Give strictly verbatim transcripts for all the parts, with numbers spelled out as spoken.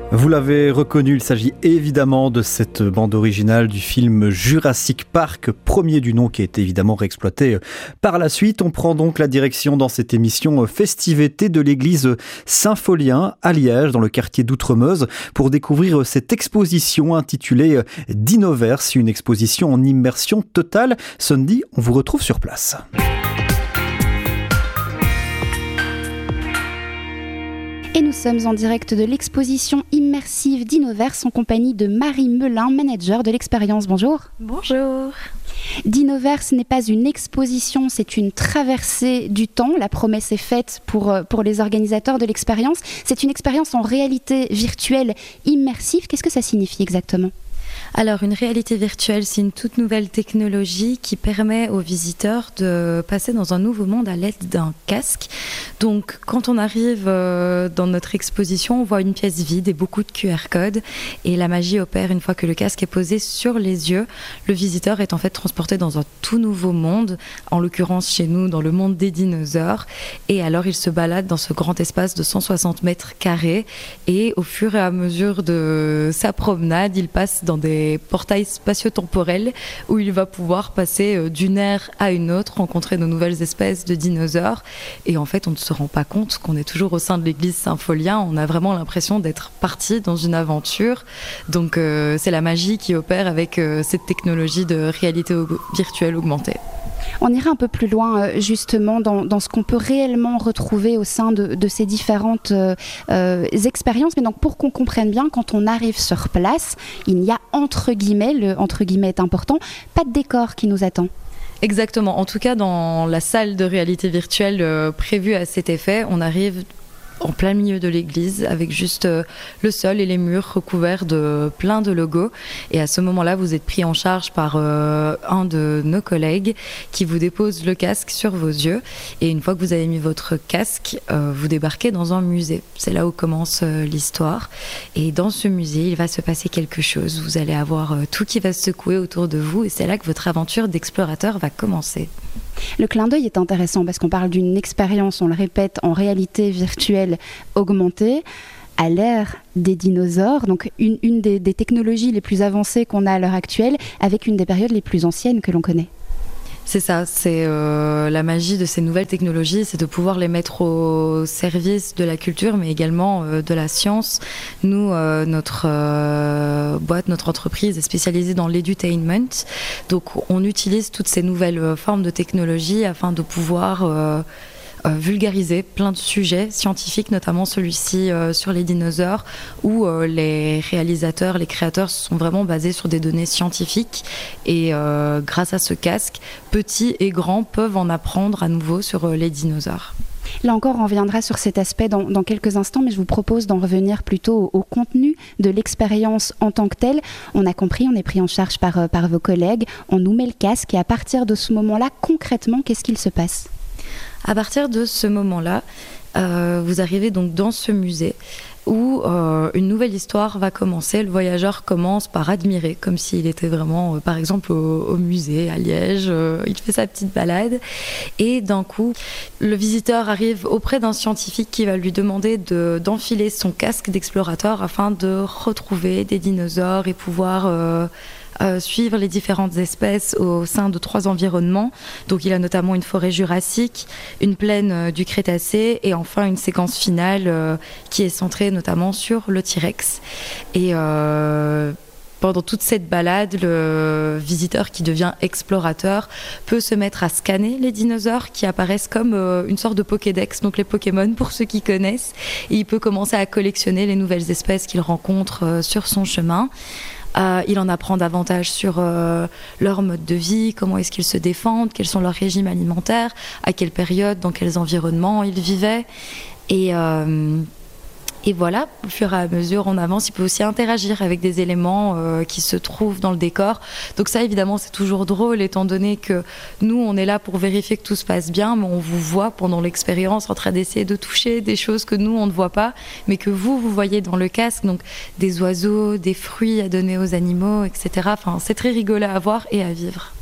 Vous l'avez reconnu, il s'agit évidemment de cette bande originale du film Jurassic Park, premier du nom qui a été évidemment réexploité par la suite. On prend donc la direction dans cette émission Festivété de l'église Saint-Folien à Liège, dans le quartier d'Outremeuse, pour découvrir cette exposition intitulée Dinoverse, une exposition en immersion totale. Sunday, on vous retrouve sur place. Et nous sommes en direct de l'exposition immersive Dinoverse en compagnie de Marie Melin, manager de l'expérience. Bonjour. Bonjour. Dinoverse n'est pas une exposition, c'est une traversée du temps. La promesse est faite pour, pour les organisateurs de l'expérience. C'est une expérience en réalité virtuelle immersive. Qu'est-ce que ça signifie exactement ? Alors, une réalité virtuelle, c'est une toute nouvelle technologie qui permet aux visiteurs de passer dans un nouveau monde à l'aide d'un casque. Donc, quand on arrive dans notre exposition, on voit une pièce vide et beaucoup de Q R codes. Et la magie opère une fois que le casque est posé sur les yeux. Le visiteur est en fait transporté dans un tout nouveau monde, en l'occurrence chez nous, dans le monde des dinosaures. Et alors, il se balade dans ce grand espace de cent soixante mètres carrés. Et au fur et à mesure de sa promenade, il passe dans des portails spatio-temporels où il va pouvoir passer d'une ère à une autre, rencontrer de nouvelles espèces de dinosaures. Et en fait, on ne se rend pas compte qu'on est toujours au sein de l'église Saint-Folien. On a vraiment l'impression d'être parti dans une aventure. Donc, euh, c'est la magie qui opère avec euh, cette technologie de réalité au- virtuelle augmentée. On ira un peu plus loin euh, justement dans, dans ce qu'on peut réellement retrouver au sein de, de ces différentes euh, euh, expériences. Mais donc pour qu'on comprenne bien, quand on arrive sur place, il n'y a entre guillemets, le entre guillemets est important, pas de décor qui nous attend. Exactement. En tout cas, dans la salle de réalité virtuelle euh, prévue à cet effet, on arrive en plein milieu de l'église avec juste euh, le sol et les murs recouverts de plein de logos. Et à ce moment-là, vous êtes pris en charge par euh, un de nos collègues qui vous dépose le casque sur vos yeux. Et une fois que vous avez mis votre casque, euh, vous débarquez dans un musée. C'est là où commence euh, l'histoire. Et dans ce musée, il va se passer quelque chose. Vous allez avoir euh, tout qui va se secouer autour de vous. Et c'est là que votre aventure d'explorateur va commencer. Le clin d'œil est intéressant parce qu'on parle d'une expérience, on le répète, en réalité virtuelle augmentée à l'ère des dinosaures, donc une, une des, des technologies les plus avancées qu'on a à l'heure actuelle avec une des périodes les plus anciennes que l'on connaît. C'est ça, c'est euh, la magie de ces nouvelles technologies, c'est de pouvoir les mettre au service de la culture, mais également euh, de la science. Nous, euh, notre euh, boîte, notre entreprise est spécialisée dans l'edutainment, donc on utilise toutes ces nouvelles euh, formes de technologie afin de pouvoir euh, Euh, vulgariser plein de sujets scientifiques, notamment celui-ci euh, sur les dinosaures, où euh, les réalisateurs, les créateurs sont vraiment basés sur des données scientifiques. Et euh, grâce à ce casque, petits et grands peuvent en apprendre à nouveau sur euh, les dinosaures. Là encore, on reviendra sur cet aspect dans, dans quelques instants, mais je vous propose d'en revenir plutôt au, au contenu de l'expérience en tant que telle. On a compris, on est pris en charge par, par vos collègues, on nous met le casque et à partir de ce moment-là, concrètement, qu'est-ce qu'il se passe ? À partir de ce moment-là, euh, vous arrivez donc dans ce musée où euh, une nouvelle histoire va commencer. Le voyageur commence par admirer, comme s'il était vraiment, euh, par exemple, au, au musée à Liège. Euh, il fait sa petite balade et d'un coup, le visiteur arrive auprès d'un scientifique qui va lui demander de, d'enfiler son casque d'explorateur afin de retrouver des dinosaures et pouvoir Euh, Euh, suivre les différentes espèces au sein de trois environnements. Donc il a notamment une forêt jurassique, une plaine euh, du Crétacé et enfin une séquence finale euh, qui est centrée notamment sur le T-Rex. Et euh, pendant toute cette balade, le visiteur qui devient explorateur peut se mettre à scanner les dinosaures qui apparaissent comme euh, une sorte de Pokédex, donc les Pokémon pour ceux qui connaissent. Et il peut commencer à collectionner les nouvelles espèces qu'il rencontre euh, sur son chemin. Euh, il en apprend davantage sur euh, leur mode de vie, comment est-ce qu'ils se défendent, quels sont leurs régimes alimentaires, à quelle période, dans quels environnements ils vivaient. Et, euh, et voilà, au fur et à mesure, on avance. Il peut aussi interagir avec des éléments euh, qui se trouvent dans le décor. Donc ça, évidemment, c'est toujours drôle, étant donné que nous, on est là pour vérifier que tout se passe bien, mais on vous voit pendant l'expérience en train d'essayer de toucher des choses que nous, on ne voit pas, mais que vous, vous voyez dans le casque. Donc des oiseaux, des fruits à donner aux animaux, et cetera. Enfin, c'est très rigolo à voir et à vivre.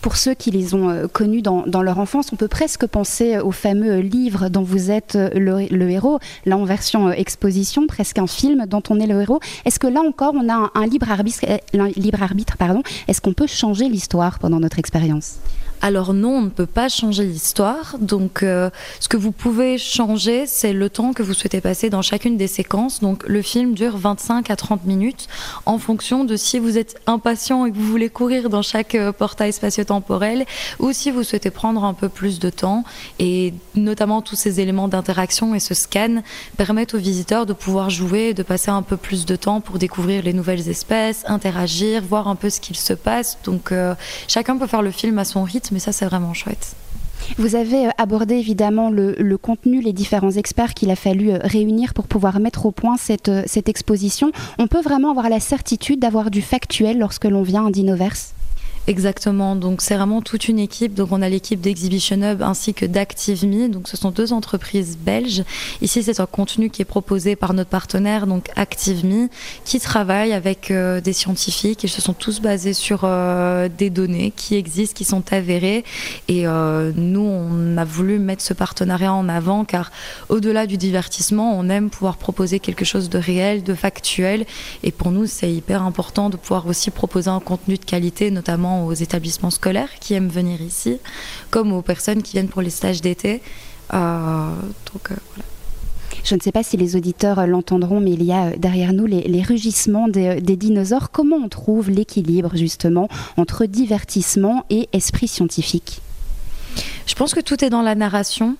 Pour ceux qui les ont euh, connus dans, dans leur enfance, on peut presque penser au fameux livre dont vous êtes le, le héros, là en version euh, exposition, presque un film dont on est le héros. Est-ce que là encore, on a un, un libre arbitre, un libre arbitre pardon. Est-ce qu'on peut changer l'histoire pendant notre expérience ? Alors non, on ne peut pas changer l'histoire. Donc, euh, ce que vous pouvez changer, c'est le temps que vous souhaitez passer dans chacune des séquences. Donc, le film dure vingt-cinq à trente minutes en fonction de si vous êtes impatient et que vous voulez courir dans chaque euh, portail spatio-temporel ou si vous souhaitez prendre un peu plus de temps. Et notamment, tous ces éléments d'interaction et ce scan permettent aux visiteurs de pouvoir jouer, de passer un peu plus de temps pour découvrir les nouvelles espèces, interagir, voir un peu ce qu'il se passe. Donc, euh, chacun peut faire le film à son rythme. Mais ça, c'est vraiment chouette. Vous avez abordé évidemment le, le contenu, les différents experts qu'il a fallu réunir pour pouvoir mettre au point cette, cette exposition. On peut vraiment avoir la certitude d'avoir du factuel lorsque l'on vient à Dinoverse ? Exactement, donc c'est vraiment toute une équipe. Donc on a l'équipe d'Exhibition Hub ainsi que d'ActiveMe, donc ce sont deux entreprises belges. Ici c'est un contenu qui est proposé par notre partenaire, donc ActiveMe, qui travaille avec euh, des scientifiques. Ils se sont tous basés sur euh, des données qui existent, qui sont avérées. Et euh, nous on a voulu mettre ce partenariat en avant car au-delà du divertissement, on aime pouvoir proposer quelque chose de réel, de factuel. Et pour nous c'est hyper important de pouvoir aussi proposer un contenu de qualité, notamment aux établissements scolaires qui aiment venir ici, comme aux personnes qui viennent pour les stages d'été. Euh, donc, euh, voilà. Je ne sais pas si les auditeurs l'entendront, mais il y a derrière nous les, les rugissements des, des dinosaures. Comment on trouve l'équilibre justement entre divertissement et esprit scientifique ? Je pense que tout est dans la narration.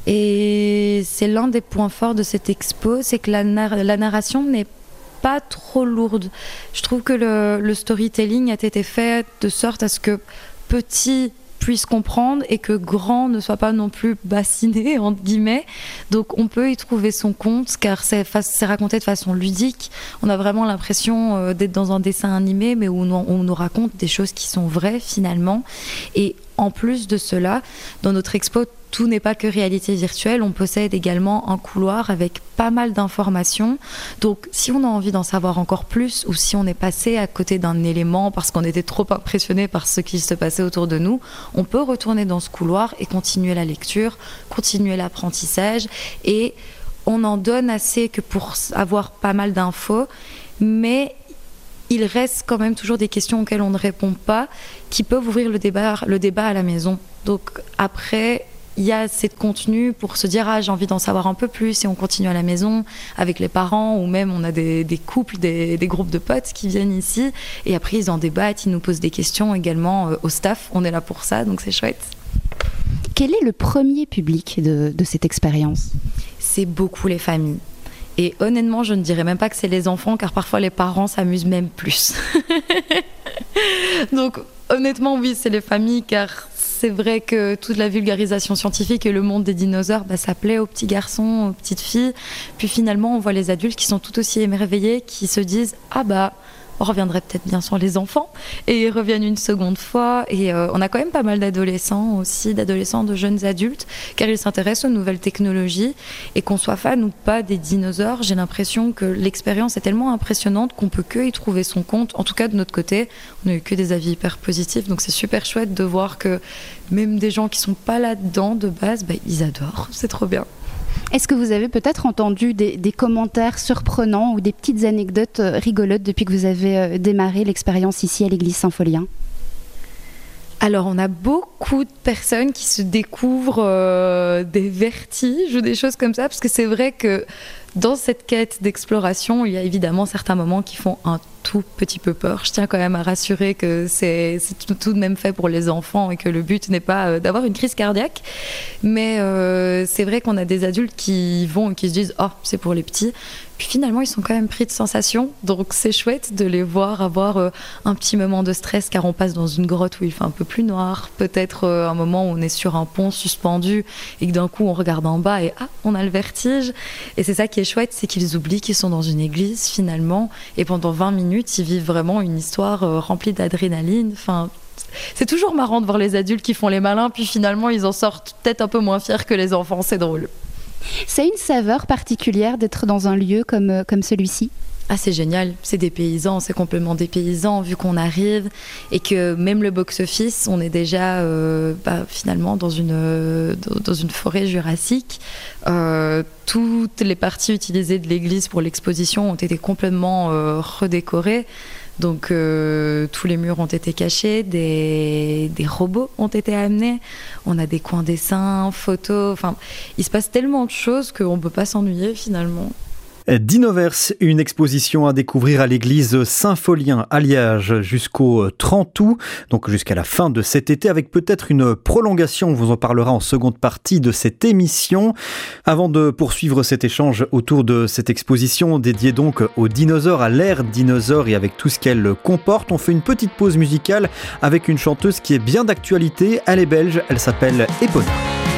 Et c'est l'un des points forts de cette expo, c'est que la, nar- la narration n'est pas trop lourde. Je trouve que le, le storytelling a été fait de sorte à ce que petit puisse comprendre et que grand ne soit pas non plus bassiné, entre guillemets. Donc on peut y trouver son compte car c'est, c'est raconté de façon ludique. On a vraiment l'impression euh, d'être dans un dessin animé mais où on, on nous raconte des choses qui sont vraies finalement. Et en plus de cela, dans notre expo, tout n'est pas que réalité virtuelle, on possède également un couloir avec pas mal d'informations. Donc si on a envie d'en savoir encore plus ou si on est passé à côté d'un élément parce qu'on était trop impressionné par ce qui se passait autour de nous, on peut retourner dans ce couloir et continuer la lecture, continuer l'apprentissage. Et on en donne assez que pour avoir pas mal d'infos, mais il reste quand même toujours des questions auxquelles on ne répond pas, qui peuvent ouvrir le débat, le débat à la maison. Donc après, il y a assez de contenu pour se dire ah j'ai envie d'en savoir un peu plus et on continue à la maison avec les parents ou même on a des, des couples, des, des groupes de potes qui viennent ici et après ils en débattent, ils nous posent des questions également euh, au staff, on est là pour ça donc c'est chouette. Quel est le premier public de, de cette expérience ? C'est beaucoup les familles. Et honnêtement, je ne dirais même pas que c'est les enfants, car parfois les parents s'amusent même plus. Donc honnêtement, oui, c'est les familles, car c'est vrai que toute la vulgarisation scientifique et le monde des dinosaures, bah, ça plaît aux petits garçons, aux petites filles. Puis finalement, on voit les adultes qui sont tout aussi émerveillés, qui se disent « Ah bah, on reviendrait peut-être bien sur les enfants » et ils reviennent une seconde fois. Et euh, on a quand même pas mal d'adolescents aussi, d'adolescents, de jeunes adultes, car ils s'intéressent aux nouvelles technologies. Et qu'on soit fan ou pas des dinosaures, j'ai l'impression que l'expérience est tellement impressionnante qu'on peut que y trouver son compte. En tout cas, de notre côté, on n'a eu que des avis hyper positifs. Donc c'est super chouette de voir que même des gens qui sont pas là-dedans de base, bah, ils adorent. C'est trop bien. Est-ce que vous avez peut-être entendu des, des commentaires surprenants ou des petites anecdotes rigolotes depuis que vous avez démarré l'expérience ici à l'église Saint-Folien ? Alors, on a beaucoup de personnes qui se découvrent euh, des vertiges ou des choses comme ça, parce que c'est vrai que dans cette quête d'exploration, il y a évidemment certains moments qui font un tout petit peu peur. Je tiens quand même à rassurer que c'est, c'est tout, tout de même fait pour les enfants et que le but n'est pas euh, d'avoir une crise cardiaque. Mais euh, c'est vrai qu'on a des adultes qui vont et qui se disent « Oh, c'est pour les petits ». Puis finalement, ils sont quand même pris de sensations. Donc c'est chouette de les voir avoir euh, un petit moment de stress car on passe dans une grotte où il fait un peu plus noir. Peut-être euh, un moment où on est sur un pont suspendu et que d'un coup on regarde en bas et ah, on a le vertige. Et c'est ça qui est chouette, c'est qu'ils oublient qu'ils sont dans une église finalement. Et pendant vingt minutes, ils vivent vraiment une histoire euh, remplie d'adrénaline. Enfin, c'est toujours marrant de voir les adultes qui font les malins, puis finalement ils en sortent peut-être un peu moins fiers que les enfants. C'est drôle. C'est une saveur particulière d'être dans un lieu comme, comme celui-ci ? Ah, c'est génial, c'est des paysans, c'est complètement des paysans vu qu'on arrive et que même le box-office, on est déjà euh, bah, finalement dans une, euh, dans une forêt jurassique. Euh, toutes les parties utilisées de l'église pour l'exposition ont été complètement euh, redécorées. Donc euh, tous les murs ont été cachés, des, des robots ont été amenés, on a des coins dessins, photos, enfin il se passe tellement de choses qu'on ne peut pas s'ennuyer finalement. Dinoverse, une exposition à découvrir à l'église Saint-Folien à Liège jusqu'au trente août, donc jusqu'à la fin de cet été, avec peut-être une prolongation. On vous en parlera en seconde partie de cette émission. Avant de poursuivre cet échange autour de cette exposition dédiée donc aux dinosaures, à l'ère dinosaure et avec tout ce qu'elle comporte, on fait une petite pause musicale avec une chanteuse qui est bien d'actualité. Elle est belge, elle s'appelle Epona.